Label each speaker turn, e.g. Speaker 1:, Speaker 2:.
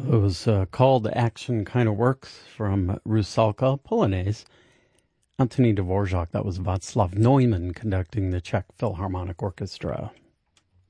Speaker 1: Those call to action kind of works from Rusalka Polonaise. Anthony Dvorak, that was Václav Neumann conducting the Czech Philharmonic Orchestra.